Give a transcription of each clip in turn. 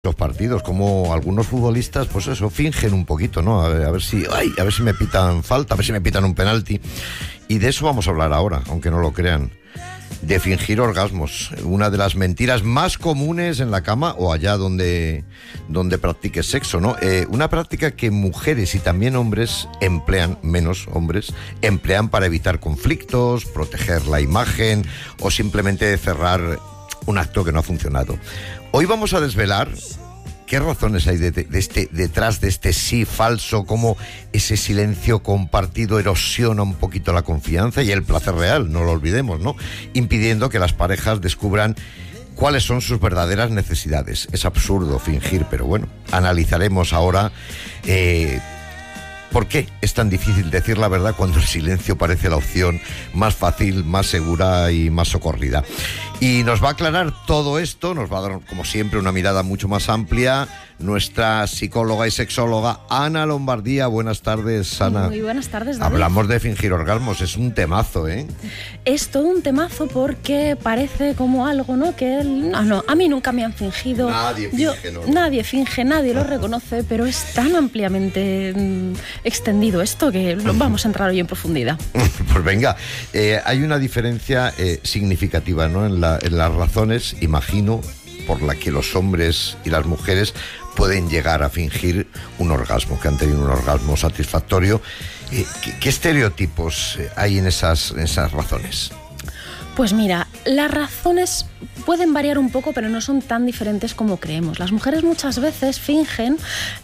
Los partidos, como algunos futbolistas, pues eso, fingen un poquito, ¿no? A ver si me pitan falta, a ver si me pitan un penalti. Y de eso vamos a hablar ahora, aunque no lo crean. De fingir orgasmos, una de las mentiras más comunes en la cama o allá donde practiques sexo, ¿no? Una práctica que mujeres y también hombres emplean, menos hombres, emplean para evitar conflictos, proteger la imagen o simplemente cerrar un acto que no ha funcionado. Hoy vamos a desvelar qué razones hay detrás de este sí falso, cómo ese silencio compartido erosiona un poquito la confianza y el placer real, no lo olvidemos, ¿no? Impidiendo que las parejas descubran cuáles son sus verdaderas necesidades. Es absurdo fingir, pero bueno, analizaremos ahora ¿por qué es tan difícil decir la verdad cuando el silencio parece la opción más fácil, más segura y más socorrida? Y nos va a aclarar todo esto, nos va a dar, como siempre, una mirada mucho más amplia, nuestra psicóloga y sexóloga Ana Lombardía. Buenas tardes, Ana. Muy buenas tardes, David. Hablamos de fingir orgasmos, es un temazo, ¿eh? Es todo un temazo porque parece como algo, ¿no? Que no, a mí nunca me han fingido. Nadie finge, ¿no? Nadie finge, nadie lo reconoce, pero es tan ampliamente extendido esto que vamos a entrar hoy en profundidad. Pues venga, hay una diferencia significativa, ¿no? En las razones, imagino, por la que los hombres y las mujeres pueden llegar a fingir un orgasmo, que han tenido un orgasmo satisfactorio. ¿Qué estereotipos hay en esas razones? Pues mira, las razones pueden variar un poco, pero no son tan diferentes como creemos. Las mujeres muchas veces fingen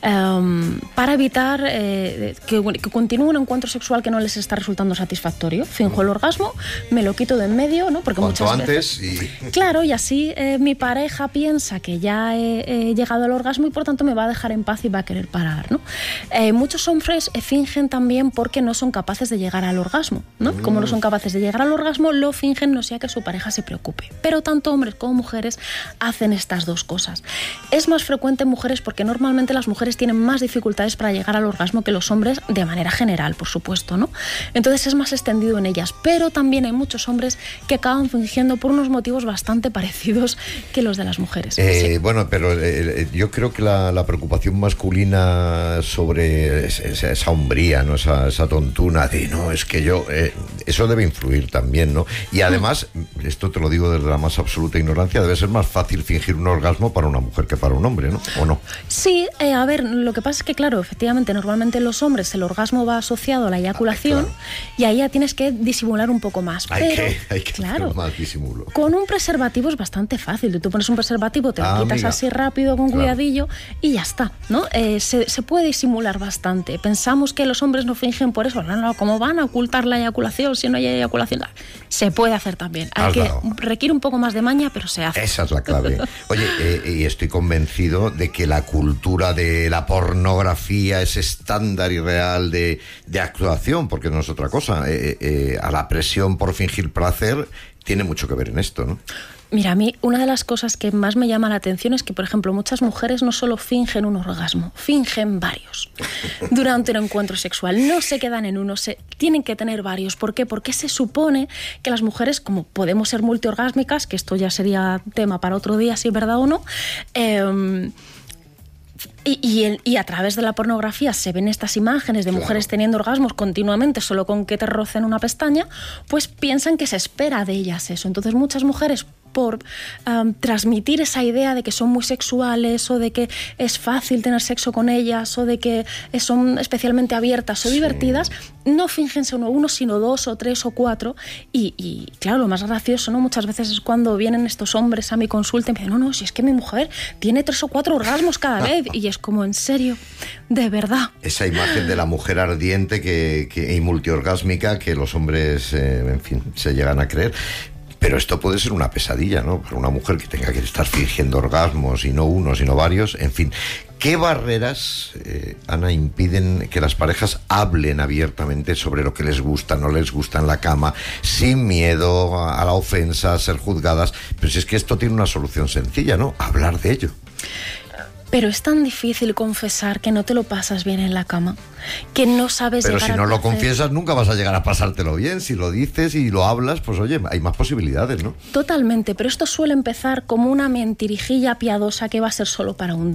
para evitar que continúe un encuentro sexual que no les está resultando satisfactorio. Finjo el orgasmo, me lo quito de en medio, ¿no? Porque cuanto muchas antes veces, claro, y así mi pareja piensa que ya he llegado al orgasmo y por tanto me va a dejar en paz y va a querer parar, ¿no? Muchos hombres fingen también porque no son capaces de llegar al orgasmo, ¿no? Como no son capaces de llegar al orgasmo, lo fingen, no sea que su pareja se preocupe. Pero tanto hombres como mujeres hacen estas dos cosas. Es más frecuente en mujeres porque normalmente las mujeres tienen más dificultades para llegar al orgasmo que los hombres, de manera general, por supuesto, ¿no? Entonces es más extendido en ellas. Pero también hay muchos hombres que acaban fingiendo por unos motivos bastante parecidos que los de las mujeres. Sí. Bueno, pero yo creo que la preocupación masculina sobre esa hombría, ¿no? Esa tontuna de, no, es que yo... eso debe influir también, ¿no? Y además, esto te lo digo desde la más absoluta ignorancia, debe ser más fácil fingir un orgasmo para una mujer que para un hombre, ¿no? ¿O no? Sí, a ver, lo que pasa es que, claro, efectivamente, normalmente en los hombres el orgasmo va asociado a la eyaculación, claro. Y ahí ya tienes que disimular un poco más. Hay que claro, hacer más disimulo. Con un preservativo es bastante fácil. Tú pones un preservativo, te lo quitas así rápido, con cuidadillo, y ya está, ¿no? Se puede disimular bastante. Pensamos que los hombres no fingen por eso. No, ¿cómo van a ocultar la eyaculación si no hay eyaculación? Se puede hacer también. Requiere un poco más de maña, pero se hace. Esa es la clave. Oye, y estoy convencido de que la cultura de la pornografía es estándar y real de actuación, porque no es otra cosa. A la presión por fingir placer tiene mucho que ver en esto, ¿no? Mira, a mí una de las cosas que más me llama la atención es que, por ejemplo, muchas mujeres no solo fingen un orgasmo, fingen varios durante un encuentro sexual. No se quedan en uno, tienen que tener varios. ¿Por qué? Porque se supone que las mujeres, como podemos ser multiorgásmicas, que esto ya sería tema para otro día, si es verdad o no, y a través de la pornografía se ven estas imágenes de mujeres teniendo orgasmos continuamente solo con que te rocen una pestaña, pues piensan que se espera de ellas eso. Entonces muchas mujeres, por transmitir esa idea de que son muy sexuales o de que es fácil tener sexo con ellas o de que son especialmente abiertas o divertidas, no fingen ser uno, sino dos o tres o cuatro. Y claro, lo más gracioso, ¿no? Muchas veces es cuando vienen estos hombres a mi consulta y me dicen, no, si es que mi mujer tiene 3 o 4 orgasmos cada vez. Y es como, ¿en serio? ¿De verdad? Esa imagen de la mujer ardiente y multiorgásmica que los hombres, en fin, se llegan a creer. Pero esto puede ser una pesadilla, ¿no? Para una mujer que tenga que estar fingiendo orgasmos, y no uno, sino varios. En fin, ¿qué barreras, Ana, impiden que las parejas hablen abiertamente sobre lo que les gusta, no les gusta en la cama, sin miedo a la ofensa, a ser juzgadas? Pero si es que esto tiene una solución sencilla, ¿no? Hablar de ello. Pero es tan difícil confesar que no te lo pasas bien en la cama, que no sabes Pero llegar si no al lo placer. confiesas, nunca vas a llegar a pasártelo bien. Si lo dices y lo hablas, pues oye, hay más posibilidades, ¿no? Totalmente, pero esto suele empezar como una mentirijilla piadosa que va a ser solo para un día.